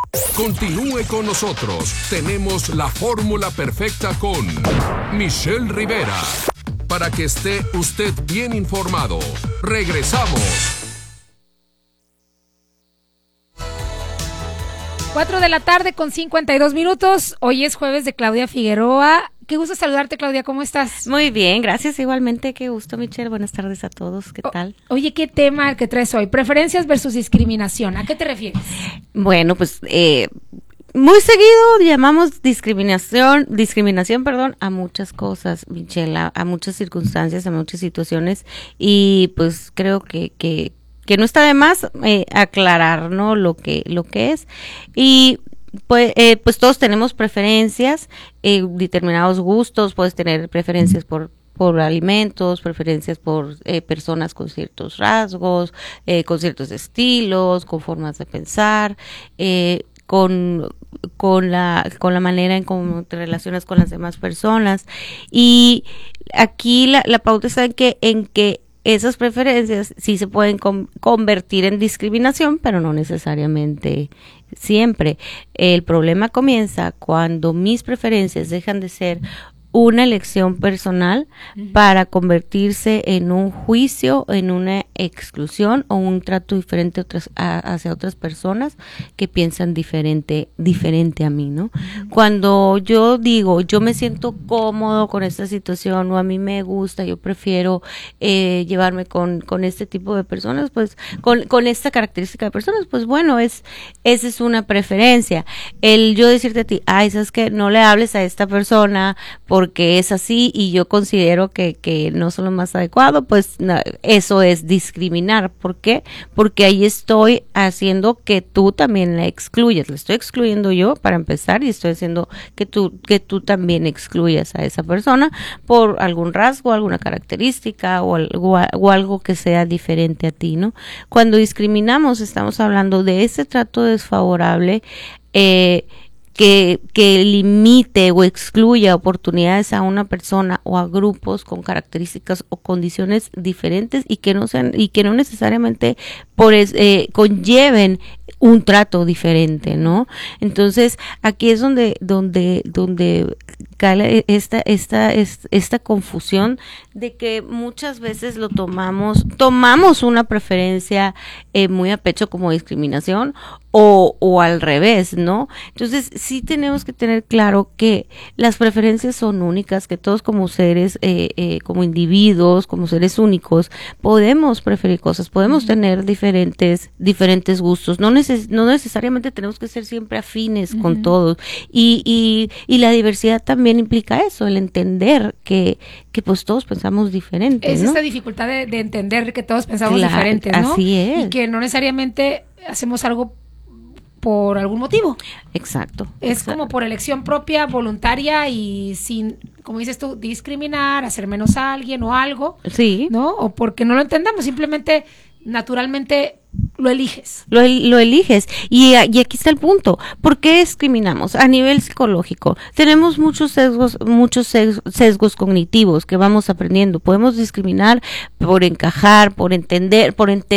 Continúe con nosotros. Tenemos la fórmula perfecta con Michelle Rivera. Para que esté usted bien informado. Regresamos. 4 de la tarde con 52 minutos. Hoy es jueves de Claudia Figueroa. Qué gusto saludarte, Claudia. ¿Cómo estás? Muy bien, gracias. Igualmente, qué gusto, Michelle. Buenas tardes a todos. ¿Qué tal? Oye, ¿qué tema el que traes hoy? Preferencias versus discriminación. ¿A qué te refieres? Bueno, pues muy seguido llamamos discriminación, a muchas cosas, Michelle, a muchas circunstancias, a muchas situaciones, y pues creo que no está de más aclarar, ¿no? lo que es. Y pues todos tenemos preferencias, determinados gustos. Puedes tener preferencias por alimentos, preferencias por personas con ciertos rasgos, con ciertos estilos, con formas de pensar, con la manera en cómo te relacionas con las demás personas. Y aquí la pauta está en que esas preferencias sí se pueden convertir en discriminación, pero no necesariamente siempre. El problema comienza cuando mis preferencias dejan de ser una elección personal para convertirse en un juicio, en una exclusión o un trato diferente hacia otras personas que piensan diferente a mí, ¿no? Cuando yo digo, yo me siento cómodo con esta situación, o a mí me gusta, yo prefiero llevarme con este tipo de personas, pues con esta característica de personas, pues bueno, esa es una preferencia. El yo decirte a ti, ¿sabes qué? No le hables a esta persona porque es así y yo considero que no son lo más adecuado, pues no, eso es discriminar. ¿Por qué? Porque ahí estoy haciendo que tú también la excluyas. La estoy excluyendo yo para empezar, y estoy haciendo que tú también excluyas a esa persona por algún rasgo, alguna característica o algo que sea diferente a ti, ¿no? Cuando discriminamos estamos hablando de ese trato desfavorable que limite o excluya oportunidades a una persona o a grupos con características o condiciones diferentes y que no necesariamente conlleven un trato diferente, ¿no? Entonces, aquí es donde cae esta confusión de que muchas veces tomamos una preferencia muy a pecho como discriminación o al revés, ¿no? Entonces, sí tenemos que tener claro que las preferencias son únicas, que todos como seres, como individuos, como seres únicos, podemos preferir cosas, podemos tener diferentes gustos, no necesariamente tenemos que ser siempre afines con todos, y la diversidad también implica eso, el entender que pues todos pensamos diferente, es ¿no? esta dificultad de entender que todos pensamos diferentes, ¿no? Así es. Y que no necesariamente hacemos algo por algún motivo. Exacto. Es como por elección propia, voluntaria y sin, como dices tú, discriminar, hacer menos a alguien o algo. Sí. ¿No? O porque no lo entendamos, simplemente, naturalmente, lo eliges. Lo eliges. Y aquí está el punto. ¿Por qué discriminamos? A nivel psicológico, tenemos muchos sesgos cognitivos que vamos aprendiendo. Podemos discriminar por encajar, por entender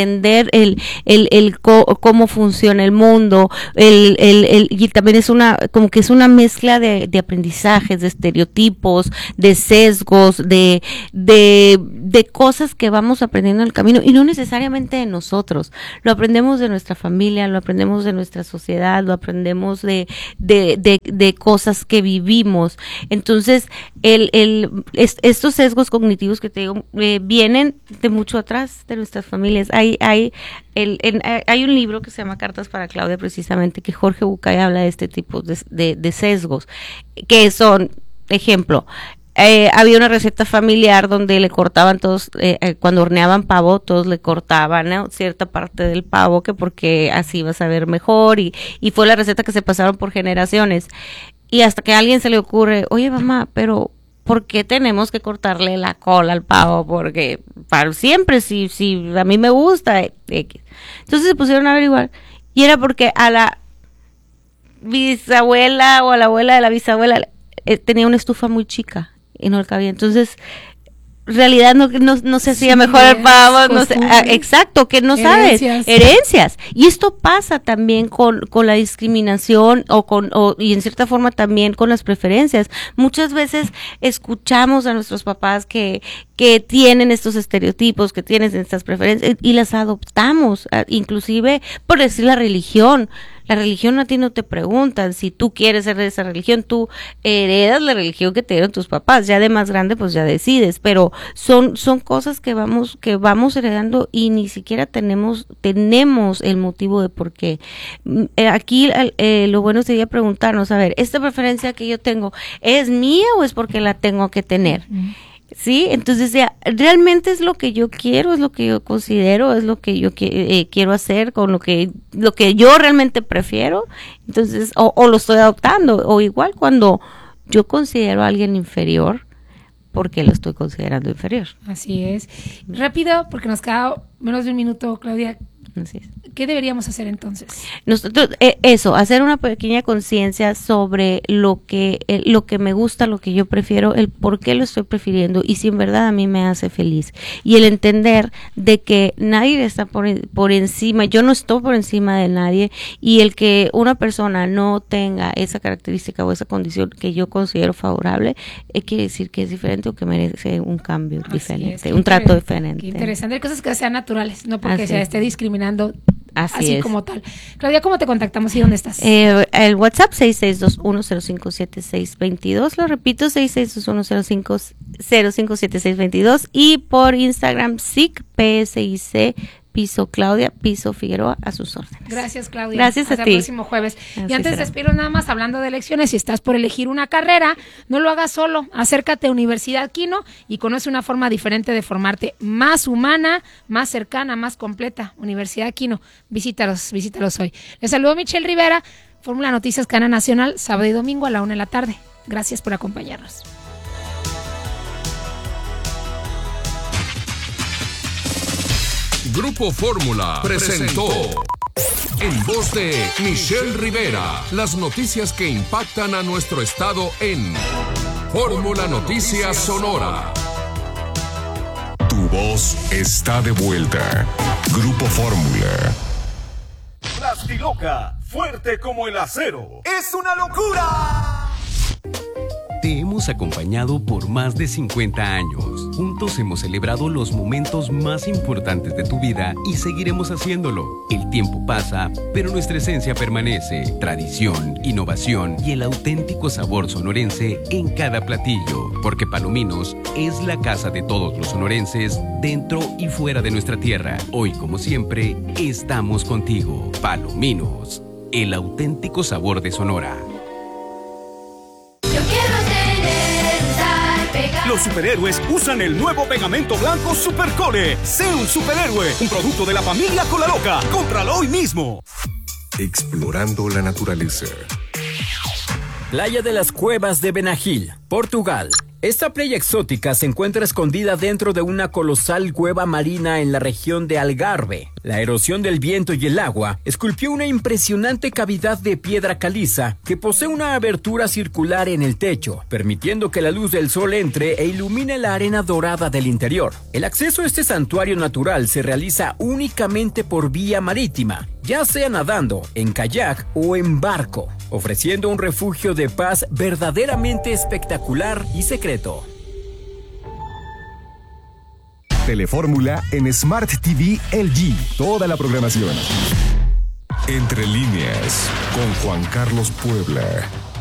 cómo funciona el mundo, y también es una mezcla de aprendizajes, de estereotipos, de sesgos, de cosas que vamos aprendiendo en el camino, y no necesariamente de nosotros. Lo aprendemos de nuestra familia, lo aprendemos de nuestra sociedad, lo aprendemos de cosas que vivimos. Entonces, estos sesgos cognitivos que te digo, vienen de mucho atrás de nuestras familias. Hay un libro que se llama Cartas para Claudia, precisamente, que Jorge Bucay habla de este tipo de sesgos, que son, ejemplo, había una receta familiar donde le cortaban todos, cuando horneaban pavo, todos le cortaban, ¿no?, cierta parte del pavo, que porque así iba a saber mejor, y fue la receta que se pasaron por generaciones, y hasta que a alguien se le ocurre, oye mamá, pero ¿por qué tenemos que cortarle la cola al pavo? Porque para siempre, si a mí me gusta, entonces se pusieron a averiguar, y era porque a la bisabuela o a la abuela de la bisabuela tenía una estufa muy chica y no le cabía. Entonces realidad no se hacía mejor el pavo, no sé, exacto, que no sabes, herencias. Y esto pasa también con la discriminación y en cierta forma también con las preferencias. Muchas veces escuchamos a nuestros papás que tienen estos estereotipos, que tienen estas preferencias y las adoptamos, inclusive por decir la religión. La religión a ti no te preguntan si tú quieres ser de esa religión, tú heredas la religión que te dieron tus papás, ya de más grande pues ya decides, pero son cosas que vamos heredando y ni siquiera tenemos el motivo de por qué. Aquí lo bueno sería preguntarnos, a ver, ¿esta preferencia que yo tengo es mía o es porque la tengo que tener? Sí, entonces ya, realmente es lo que yo quiero, es lo que yo considero, es lo que yo quiero hacer con lo que yo realmente prefiero, entonces o lo estoy adoptando, o igual cuando yo considero a alguien inferior, porque lo estoy considerando inferior. Así es. Rápido, porque nos queda menos de un minuto, Claudia. Así es. ¿Qué deberíamos hacer entonces? Nosotros, hacer una pequeña conciencia sobre lo que me gusta, lo que yo prefiero, el por qué lo estoy prefiriendo y si en verdad a mí me hace feliz. Y el entender de que nadie está por encima, yo no estoy por encima de nadie, y el que una persona no tenga esa característica o esa condición que yo considero favorable, quiere decir que es diferente o que merece un cambio diferente, un trato diferente. Qué interesante. Hay cosas que sean naturales, no porque se esté discriminando así como tal. Claudia, ¿cómo te contactamos y dónde estás? El WhatsApp 6621057622, lo repito, 6621057622, y por Instagram SIC Piso Claudia, Piso Figueroa, a sus órdenes. Gracias, Claudia. Gracias a ti. Hasta el próximo jueves. Y antes de despedirnos, nada más hablando de elecciones, si estás por elegir una carrera, no lo hagas solo. Acércate a Universidad Quino y conoce una forma diferente de formarte, más humana, más cercana, más completa. Universidad Quino, visítalos hoy. Les saludo Michelle Rivera, Fórmula Noticias, Cadena Nacional, sábado y domingo a la 1:00 p.m. Gracias por acompañarnos. Grupo Fórmula presentó en voz de Michelle Rivera las noticias que impactan a nuestro estado en Fórmula Noticias Sonora. Tu voz está de vuelta. Grupo Fórmula. Plastiloca, fuerte como el acero. ¡Es una locura! Te hemos acompañado por más de 50 años. Juntos hemos celebrado los momentos más importantes de tu vida y seguiremos haciéndolo. El tiempo pasa, pero nuestra esencia permanece. Tradición, innovación y el auténtico sabor sonorense en cada platillo. Porque Palominos es la casa de todos los sonorenses, dentro y fuera de nuestra tierra. Hoy, como siempre, estamos contigo. Palominos, el auténtico sabor de Sonora. Los superhéroes usan el nuevo pegamento blanco Supercole. Sé un superhéroe, un producto de la familia Colaloca. Cómpralo hoy mismo. Explorando la naturaleza. Playa de las Cuevas de Benagil, Portugal. Esta playa exótica se encuentra escondida dentro de una colosal cueva marina en la región de Algarve. La erosión del viento y el agua esculpió una impresionante cavidad de piedra caliza que posee una abertura circular en el techo, permitiendo que la luz del sol entre e ilumine la arena dorada del interior. El acceso a este santuario natural se realiza únicamente por vía marítima, ya sea nadando, en kayak o en barco, ofreciendo un refugio de paz verdaderamente espectacular y secreto. Telefórmula en Smart TV LG. Toda la programación. Entre líneas con Juan Carlos Puebla.